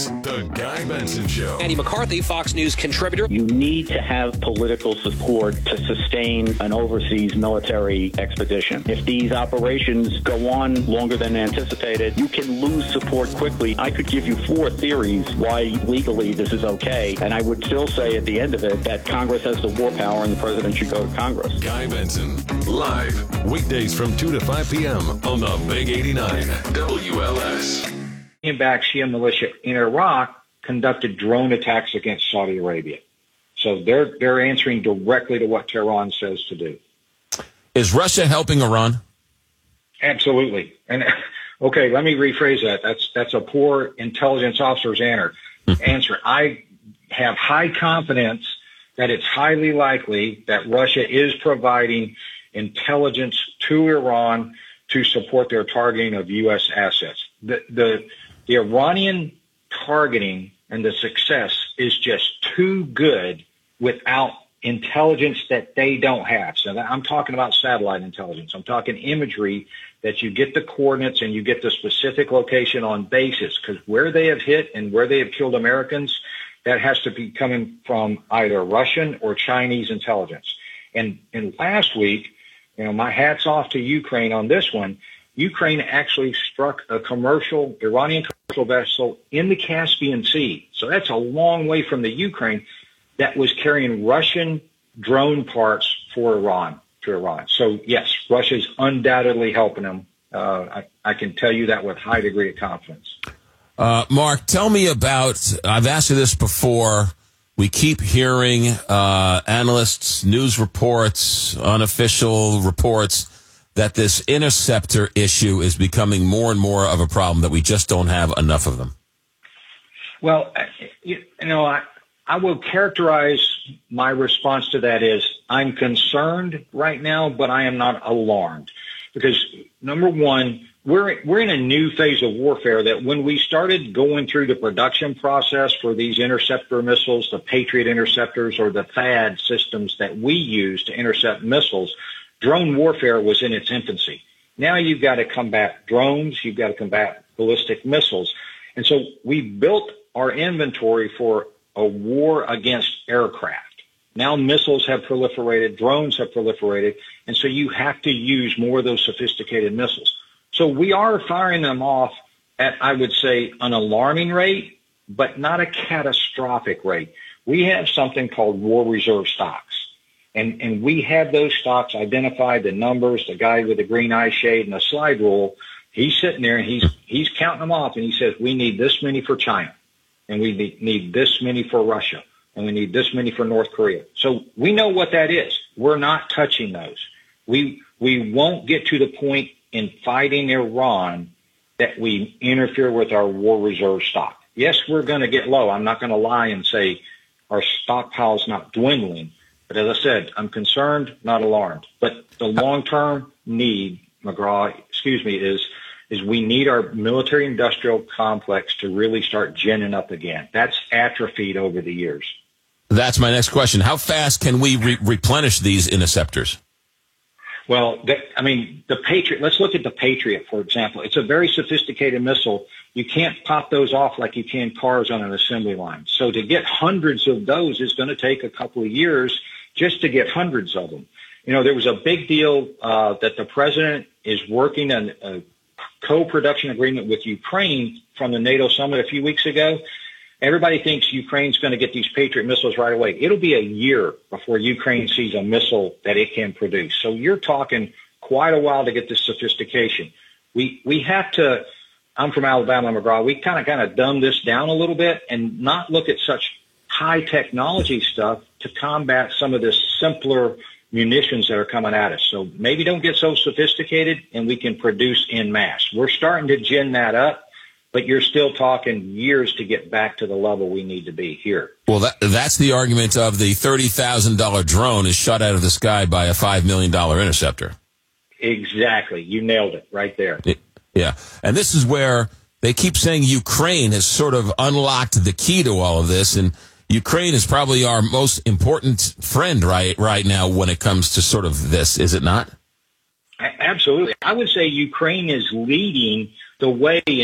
The Guy Benson Show. Andy McCarthy, Fox News contributor. You need to have political support to sustain an overseas military expedition. If these operations go on longer than anticipated, you can lose support quickly. I could give you 4 theories why legally this is okay, and I would still say at the end of it that Congress has the war power and the president should go to Congress. Guy Benson, live, weekdays from 2 to 5 p.m. on the Big 89, WLS. Back Shia militia in Iraq conducted drone attacks against Saudi Arabia. So they're answering directly to what Tehran says to do. Is Russia helping Iran? Absolutely. And okay, let me rephrase that. That's a poor intelligence officer's answer. I have high confidence that it's highly likely that Russia is providing intelligence to Iran to support their targeting of U.S. assets. The Iranian targeting and the success is just too good without intelligence that they don't have. So I'm talking about satellite intelligence. I'm talking imagery that you get the coordinates and you get the specific location on basis, because where they have hit and where they have killed Americans, that has to be coming from either Russian or Chinese intelligence. And last week, my hat's off to Ukraine on this one. Ukraine actually struck a Iranian commercial vessel in the Caspian Sea. So that's a long way from the Ukraine that was carrying Russian drone parts for Iran to Iran. So yes, Russia's undoubtedly helping them. I can tell you that with high degree of confidence. Mark, tell me about, I've asked you this before. We keep hearing analysts, news reports, unofficial reports that this interceptor issue is becoming more and more of a problem, that we just don't have enough of them. Well, I will characterize my response to that as I'm concerned right now, but I am not alarmed. Because, number one, we're in a new phase of warfare that when we started going through the production process for these interceptor missiles, the Patriot interceptors or the THAAD systems that we use to intercept missiles, drone warfare was in its infancy. Now you've got to combat drones, you've got to combat ballistic missiles. And so we built our inventory for a war against aircraft. Now missiles have proliferated, drones have proliferated, and so you have to use more of those sophisticated missiles. So we are firing them off at, I would say, an alarming rate, but not a catastrophic rate. We have something called war reserve stocks. And we have those stocks identified, the numbers, the guy with the green eye shade and the slide rule. He's sitting there and he's counting them off, and he says, we need this many for China, and we need this many for Russia, and we need this many for North Korea. So we know what that is. We're not touching those. We won't get to the point in fighting Iran that we interfere with our war reserve stock. Yes, we're going to get low. I'm not going to lie and say our stockpile is not dwindling. But as I said, I'm concerned, not alarmed. But the long-term need, is we need our military-industrial complex to really start ginning up again. That's atrophied over the years. That's my next question. How fast can we replenish these interceptors? Well, the Patriot, let's look at the Patriot, for example. It's a very sophisticated missile. You can't pop those off like you can cars on an assembly line. So to get hundreds of those is going to take a couple of years just to get hundreds of them. There was a big deal that the president is working on a co-production agreement with Ukraine from the NATO summit a few weeks ago. Everybody thinks Ukraine's going to get these Patriot missiles right away. It'll be a year before Ukraine sees a missile that it can produce. So you're talking quite a while to get this sophistication. We have to, I'm from Alabama, McGraw, we kind of dumb this down a little bit and not look at such high technology stuff to combat some of this simpler munitions that are coming at us. So maybe don't get so sophisticated and we can produce en masse. We're starting to gin that up, but you're still talking years to get back to the level we need to be here. Well, that's the argument of the $30,000 drone is shot out of the sky by a $5 million interceptor. Exactly. You nailed it right there. Yeah. And this is where they keep saying Ukraine has sort of unlocked the key to all of this, and Ukraine is probably our most important friend right now when it comes to sort of this, is it not? Absolutely. I would say Ukraine is leading the way